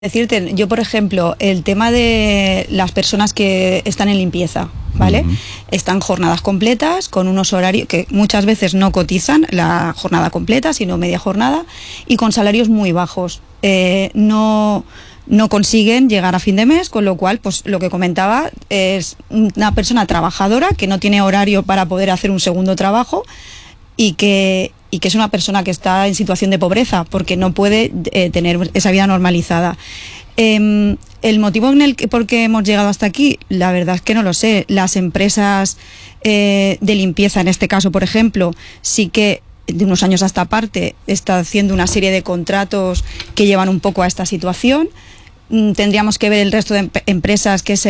Decirte, yo por ejemplo, el tema de las personas que están en limpieza, ¿vale? Están jornadas completas con unos horarios que muchas veces no cotizan la jornada completa, sino media jornada, y con salarios muy bajos. No consiguen llegar a fin de mes, con lo cual, pues lo que comentaba, es una persona trabajadora que no tiene horario para poder hacer un segundo trabajo y que es una persona que está en situación de pobreza porque no puede tener esa vida normalizada. El motivo por qué hemos llegado hasta aquí, la verdad es que no lo sé. Las empresas de limpieza, en este caso, por ejemplo, sí que de unos años a esta parte está haciendo una serie de contratos que llevan un poco a esta situación. Tendríamos que ver el resto de empresas si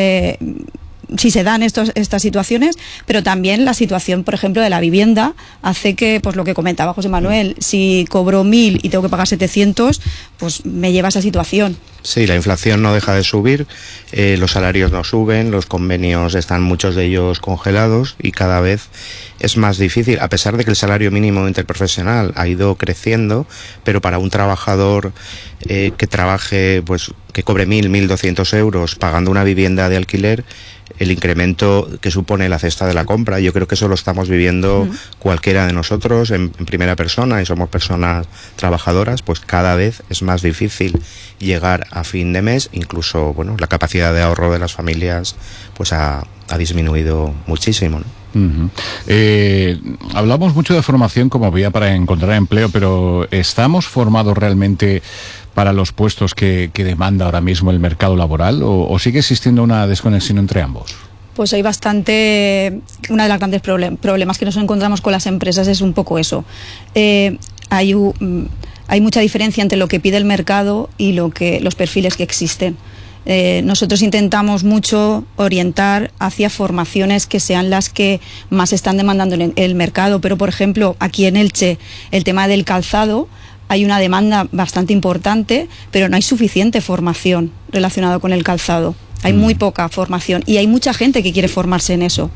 se dan estas situaciones, pero también la situación, por ejemplo, de la vivienda hace que, pues lo que comentaba José Manuel, si cobro 1.000 y tengo que pagar 700, pues me lleva a esa situación. Sí, la inflación no deja de subir, los salarios no suben, los convenios están muchos de ellos congelados y cada vez es más difícil, a pesar de que el salario mínimo interprofesional ha ido creciendo, pero para un trabajador que trabaje, pues que cobre 1.200 euros pagando una vivienda de alquiler, el incremento que supone la cesta de la compra, yo creo que eso lo estamos viviendo cualquiera de nosotros en primera persona, y somos personas trabajadoras, pues cada vez es más difícil llegar a fin de mes. Incluso, bueno, la capacidad de ahorro de las familias pues ha disminuido muchísimo, ¿no? Hablamos mucho de formación como vía para encontrar empleo, pero ¿estamos formados realmente para los puestos que demanda ahora mismo el mercado laboral, o sigue existiendo una desconexión entre ambos? Pues hay bastante. Una de las grandes problemas que nos encontramos con las empresas es un poco eso. Hay mucha diferencia entre lo que pide el mercado y los perfiles que existen. Nosotros intentamos mucho orientar hacia formaciones que sean las que más están demandando en el mercado, pero por ejemplo aquí en Elche el tema del calzado, hay una demanda bastante importante, pero no hay suficiente formación relacionada con el calzado. Hay muy poca formación y hay mucha gente que quiere formarse en eso.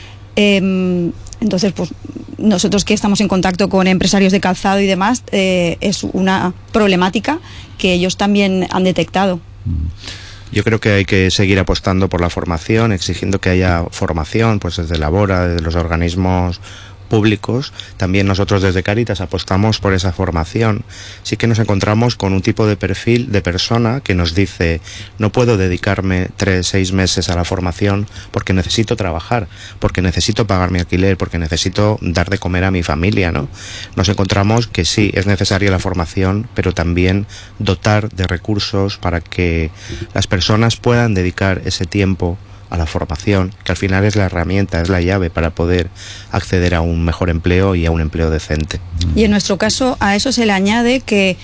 Entonces, pues nosotros que estamos en contacto con empresarios de calzado y demás, es una problemática que ellos también han detectado. Yo creo que hay que seguir apostando por la formación, exigiendo que haya formación, pues desde Labora, desde los organismos públicos. También nosotros desde Cáritas apostamos por esa formación. Sí que nos encontramos con un tipo de perfil de persona que nos dice: no puedo dedicarme 3-6 meses a la formación porque necesito trabajar, porque necesito pagar mi alquiler, porque necesito dar de comer a mi familia, ¿no? Nos encontramos que sí, es necesaria la formación, pero también dotar de recursos para que las personas puedan dedicar ese tiempo a la formación, que al final es la herramienta, es la llave para poder acceder a un mejor empleo y a un empleo decente. Y en nuestro caso a eso se le añade que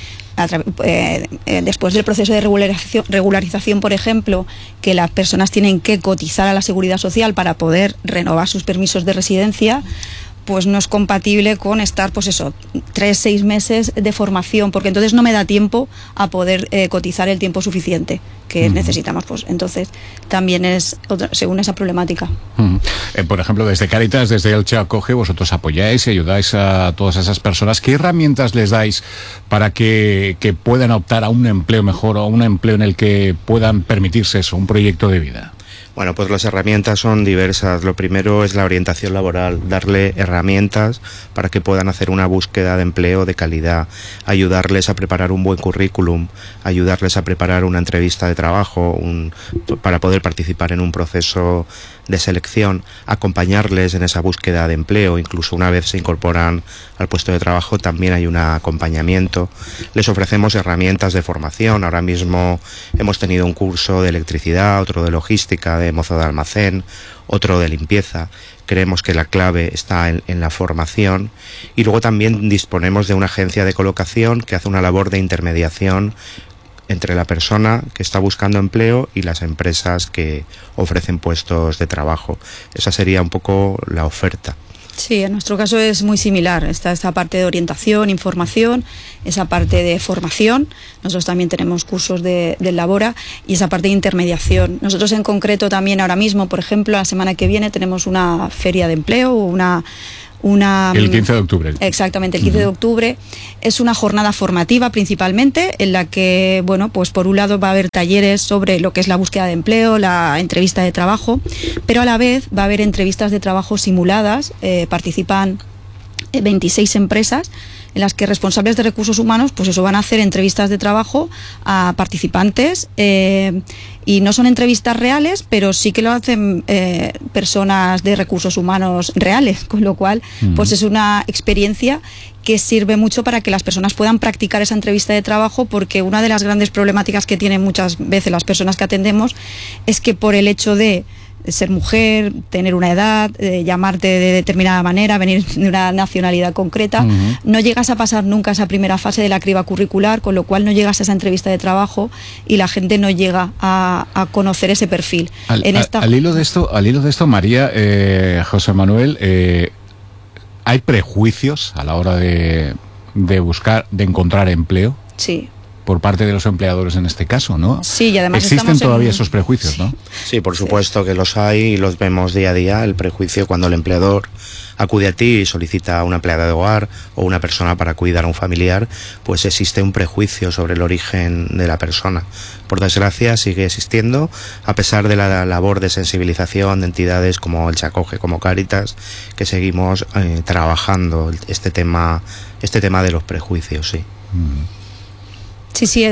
después del proceso de regularización, por ejemplo, que las personas tienen que cotizar a la Seguridad Social para poder renovar sus permisos de residencia, pues no es compatible con estar, pues eso, 3-6 meses de formación, porque entonces no me da tiempo a poder cotizar el tiempo suficiente que necesitamos. Pues entonces también es según esa problemática. Por ejemplo, desde Cáritas, desde Elche Acoge, vosotros apoyáis y ayudáis a todas esas personas. ¿Qué herramientas les dais para que puedan optar a un empleo mejor, o a un empleo en el que puedan permitirse eso, un proyecto de vida? Bueno, pues las herramientas son diversas. Lo primero es la orientación laboral, darle herramientas para que puedan hacer una búsqueda de empleo de calidad, ayudarles a preparar un buen currículum, ayudarles a preparar una entrevista de trabajo, para poder participar en un proceso de selección, acompañarles en esa búsqueda de empleo. Incluso una vez se incorporan al puesto de trabajo también hay un acompañamiento. Les ofrecemos herramientas de formación. Ahora mismo hemos tenido un curso de electricidad, otro de logística, de mozo de almacén, otro de limpieza. Creemos que la clave está en la formación, y luego también disponemos de una agencia de colocación que hace una labor de intermediación entre la persona que está buscando empleo y las empresas que ofrecen puestos de trabajo. Esa sería un poco la oferta. Sí, en nuestro caso es muy similar. Está esta parte de orientación, información, esa parte de formación. Nosotros también tenemos cursos de Labora, y esa parte de intermediación. Nosotros en concreto también ahora mismo, por ejemplo, la semana que viene tenemos una feria de empleo, El 15 de octubre. Exactamente, el 15 de octubre. Es una jornada formativa principalmente, en la que, bueno, pues por un lado va a haber talleres sobre lo que es la búsqueda de empleo, la entrevista de trabajo, pero a la vez va a haber entrevistas de trabajo simuladas. Participan 26 empresas en las que responsables de recursos humanos pues eso, van a hacer entrevistas de trabajo a participantes, y no son entrevistas reales, pero sí que lo hacen personas de recursos humanos reales, con lo cual pues es una experiencia que sirve mucho para que las personas puedan practicar esa entrevista de trabajo, porque una de las grandes problemáticas que tienen muchas veces las personas que atendemos es que por el hecho de ser mujer, tener una edad, llamarte de determinada manera, venir de una nacionalidad concreta, no llegas a pasar nunca esa primera fase de la criba curricular, con lo cual no llegas a esa entrevista de trabajo y la gente no llega a conocer ese perfil. Al hilo de esto, María, José Manuel, ¿hay prejuicios a la hora de encontrar empleo? Sí. Por parte de los empleadores en este caso, ¿no? Sí, y además existen todavía esos prejuicios, ¿no? Sí, por supuesto que los hay y los vemos día a día. El prejuicio cuando el empleador acude a ti y solicita a una empleada de hogar o una persona para cuidar a un familiar, pues existe un prejuicio sobre el origen de la persona. Por desgracia sigue existiendo, a pesar de la labor de sensibilización de entidades como el Chacoge, como Cáritas, que seguimos trabajando este tema de los prejuicios, sí. Sí,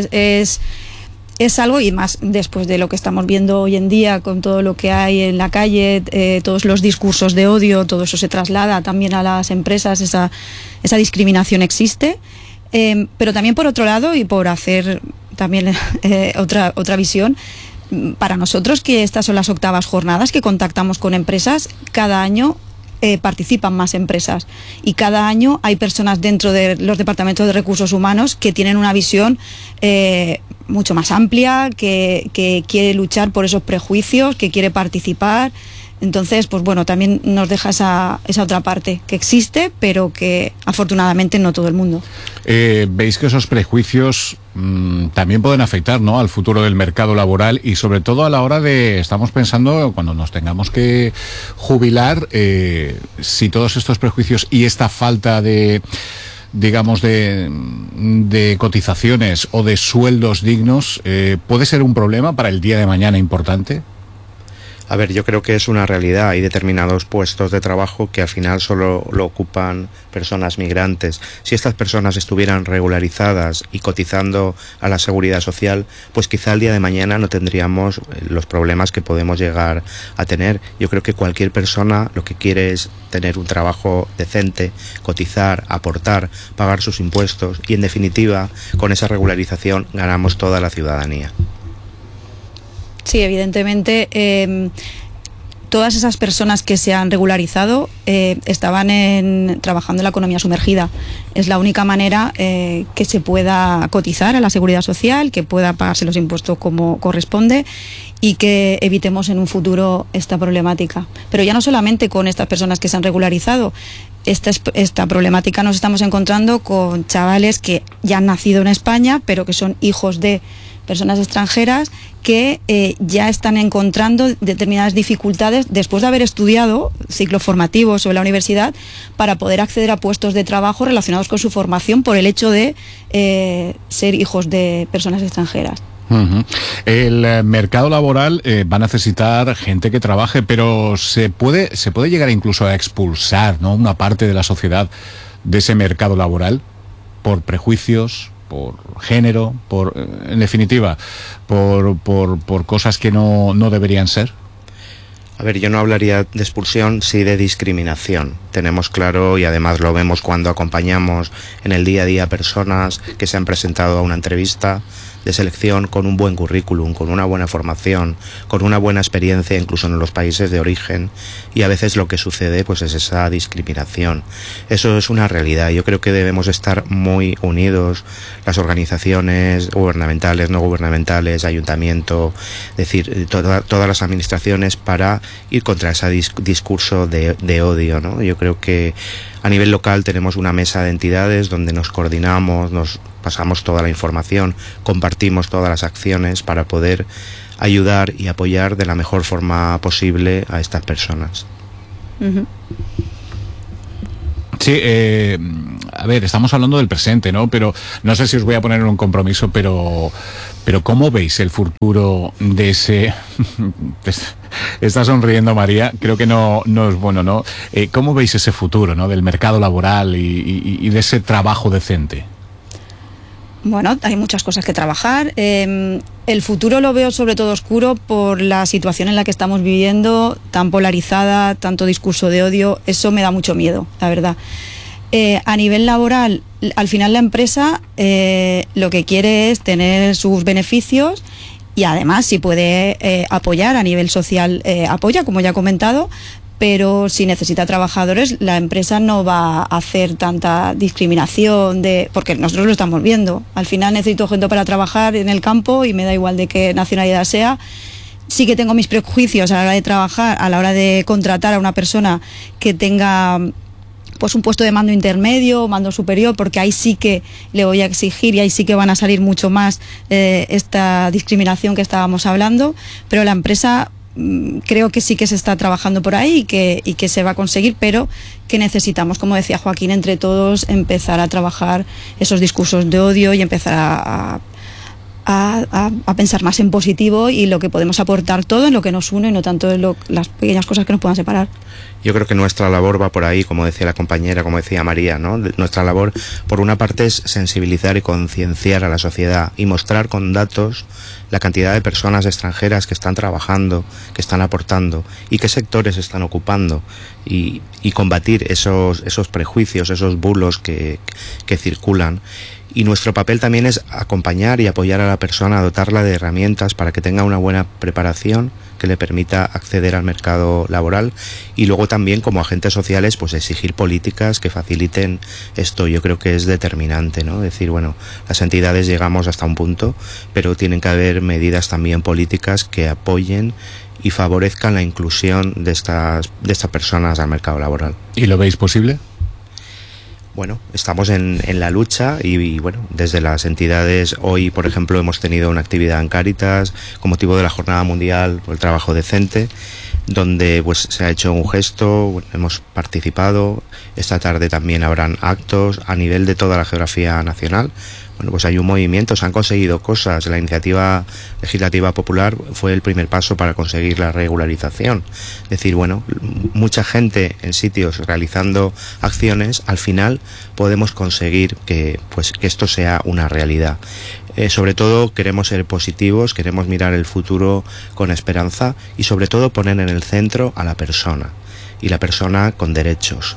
es algo, y más después de lo que estamos viendo hoy en día con todo lo que hay en la calle, todos los discursos de odio, todo eso se traslada también a las empresas, esa discriminación existe, pero también por otro lado, y por hacer también otra visión, para nosotros que estas son las 8ª jornadas que contactamos con empresas, cada año participan más empresas y cada año hay personas dentro de los departamentos de recursos humanos que tienen una visión mucho más amplia, que quiere luchar por esos prejuicios, que quiere participar. Entonces, pues bueno, también nos deja esa otra parte que existe, pero que afortunadamente no todo el mundo. Veis que esos prejuicios también pueden afectar, ¿no?, al futuro del mercado laboral, y sobre todo a la hora de, estamos pensando, cuando nos tengamos que jubilar, si todos estos prejuicios y esta falta de, digamos, de cotizaciones o de sueldos dignos, puede ser un problema para el día de mañana importante. A ver, yo creo que es una realidad. Hay determinados puestos de trabajo que al final solo lo ocupan personas migrantes. Si estas personas estuvieran regularizadas y cotizando a la seguridad social, pues quizá el día de mañana no tendríamos los problemas que podemos llegar a tener. Yo creo que cualquier persona lo que quiere es tener un trabajo decente, cotizar, aportar, pagar sus impuestos y, en definitiva, con esa regularización ganamos toda la ciudadanía. Sí, evidentemente, todas esas personas que se han regularizado estaban trabajando en la economía sumergida. Es la única manera que se pueda cotizar a la seguridad social, que pueda pagarse los impuestos como corresponde y que evitemos en un futuro esta problemática. Pero ya no solamente con estas personas que se han regularizado. Esta problemática nos estamos encontrando con chavales que ya han nacido en España, pero que son hijos de personas extranjeras que ya están encontrando determinadas dificultades después de haber estudiado ciclos formativos o en la universidad para poder acceder a puestos de trabajo relacionados con su formación por el hecho de ser hijos de personas extranjeras. El mercado laboral va a necesitar gente que trabaje, pero se puede llegar incluso a expulsar, ¿no?, una parte de la sociedad de ese mercado laboral por prejuicios, por género, en definitiva, por cosas que no deberían ser. A ver, yo no hablaría de expulsión, sí de discriminación. Tenemos claro, y además lo vemos cuando acompañamos en el día a día personas que se han presentado a una entrevista de selección con un buen currículum, con una buena formación, con una buena experiencia incluso en los países de origen, y a veces lo que sucede pues es esa discriminación. Eso es una realidad. Yo creo que debemos estar muy unidos, las organizaciones gubernamentales, no gubernamentales, ayuntamiento, es decir, todas las administraciones, para ir contra ese discurso de odio, ¿no? Yo creo que a nivel local tenemos una mesa de entidades donde nos coordinamos, nos pasamos toda la información, compartimos todas las acciones para poder ayudar y apoyar de la mejor forma posible a estas personas. Sí, a ver, estamos hablando del presente, ¿no? Pero no sé si os voy a poner en un compromiso, pero ¿cómo veis el futuro de ese... Está sonriendo María, creo que no es bueno, ¿no? ¿Cómo veis ese futuro, ¿no? Del mercado laboral y de ese trabajo decente? Bueno, hay muchas cosas que trabajar. El futuro lo veo sobre todo oscuro por la situación en la que estamos viviendo, tan polarizada, tanto discurso de odio. Eso me da mucho miedo, la verdad. A nivel laboral, al final la empresa lo que quiere es tener sus beneficios y además si puede apoyar a nivel social, apoya, como ya he comentado, pero si necesita trabajadores, la empresa no va a hacer tanta discriminación, porque nosotros lo estamos viendo. Al final necesito gente para trabajar en el campo y me da igual de qué nacionalidad sea. Sí que tengo mis prejuicios a la hora de trabajar, a la hora de contratar a una persona que tenga pues un puesto de mando intermedio, mando superior, porque ahí sí que le voy a exigir y ahí sí que van a salir mucho más esta discriminación que estábamos hablando, pero la empresa creo que sí que se está trabajando por ahí y que se va a conseguir, pero que necesitamos, como decía Joaquín, entre todos empezar a trabajar esos discursos de odio y empezar a pensar más en positivo y lo que podemos aportar todo en lo que nos une y no tanto en las pequeñas cosas que nos puedan separar. Yo creo que nuestra labor va por ahí, como decía la compañera, como decía María, ¿no? Nuestra labor, por una parte, es sensibilizar y concienciar a la sociedad y mostrar con datos la cantidad de personas extranjeras que están trabajando, que están aportando y qué sectores están ocupando y combatir esos prejuicios, esos bulos que circulan. Y nuestro papel también es acompañar y apoyar a la persona, dotarla de herramientas para que tenga una buena preparación que le permita acceder al mercado laboral y luego también como agentes sociales pues exigir políticas que faciliten esto. Yo creo que es determinante, ¿no? Decir, bueno, las entidades llegamos hasta un punto, pero tienen que haber medidas también políticas que apoyen y favorezcan la inclusión de estas personas al mercado laboral. ¿Y lo veis posible? Bueno, estamos en la lucha y bueno, desde las entidades, hoy por ejemplo hemos tenido una actividad en Cáritas con motivo de la Jornada Mundial por el Trabajo Decente, donde pues se ha hecho un gesto, hemos participado, esta tarde también habrán actos a nivel de toda la geografía nacional. Bueno, pues hay un movimiento, se han conseguido cosas. La iniciativa legislativa popular fue el primer paso para conseguir la regularización. Es decir, bueno, mucha gente en sitios realizando acciones, al final podemos conseguir que esto sea una realidad. Sobre todo queremos ser positivos, queremos mirar el futuro con esperanza y sobre todo poner en el centro a la persona y la persona con derechos.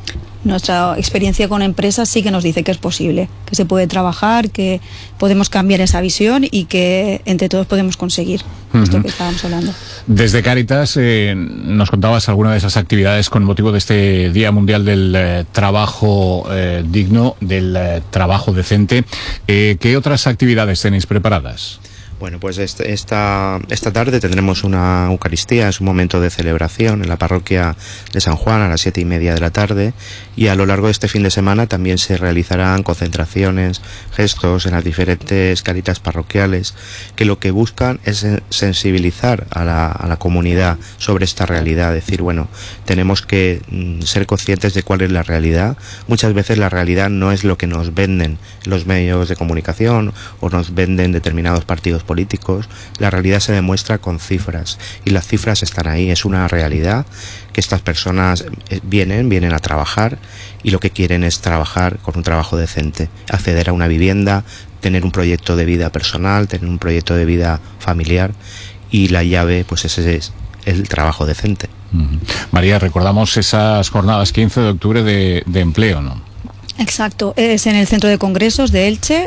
Nuestra experiencia con empresas sí que nos dice que es posible, que se puede trabajar, que podemos cambiar esa visión y que entre todos podemos conseguir esto que estábamos hablando. Desde Cáritas nos contabas alguna de esas actividades con motivo de este Día Mundial del Trabajo Digno, del Trabajo Decente. ¿Qué otras actividades tenéis preparadas? Bueno, pues esta tarde tendremos una Eucaristía, es un momento de celebración en la parroquia de San Juan a las 7:30 de la tarde y a lo largo de este fin de semana también se realizarán concentraciones, gestos en las diferentes caritas parroquiales que lo que buscan es sensibilizar a la comunidad sobre esta realidad, decir, bueno, tenemos que ser conscientes de cuál es la realidad. Muchas veces la realidad no es lo que nos venden los medios de comunicación o nos venden determinados partidos políticos. La realidad se demuestra con cifras y las cifras están ahí, es una realidad que estas personas vienen a trabajar y lo que quieren es trabajar con un trabajo decente, acceder a una vivienda, tener un proyecto de vida personal, tener un proyecto de vida familiar y la llave pues ese es el trabajo decente. María, recordamos esas jornadas 15 de octubre de empleo, ¿no? Exacto, es en el Centro de Congresos de Elche.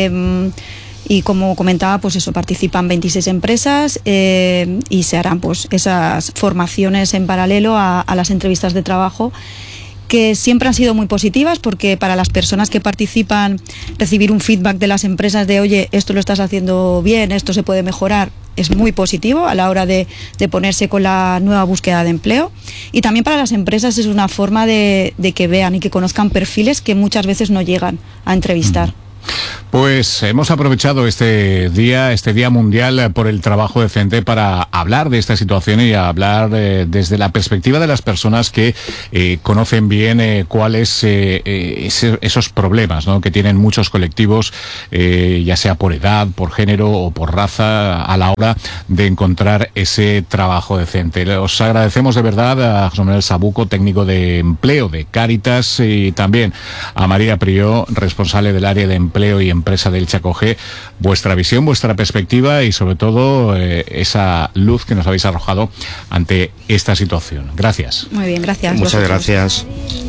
Y como comentaba, pues eso, participan 26 empresas y se harán pues esas formaciones en paralelo a las entrevistas de trabajo, que siempre han sido muy positivas, porque para las personas que participan recibir un feedback de las empresas de oye, esto lo estás haciendo bien, esto se puede mejorar, es muy positivo a la hora de ponerse con la nueva búsqueda de empleo. Y también para las empresas es una forma de que vean y que conozcan perfiles que muchas veces no llegan a entrevistar. Pues hemos aprovechado este día mundial por el trabajo decente para hablar de esta situación y hablar desde la perspectiva de las personas que conocen bien cuáles esos problemas, ¿no?, que tienen muchos colectivos, ya sea por edad, por género o por raza, a la hora de encontrar ese trabajo decente. Os agradecemos de verdad a José Manuel Sabuco, técnico de empleo de Cáritas, y también a María Prió, responsable del área de empleo y empresa del Elche Acoge, vuestra visión, vuestra perspectiva y sobre todo esa luz que nos habéis arrojado ante esta situación. Gracias. Muy bien, gracias. Muchas vosotros. gracias.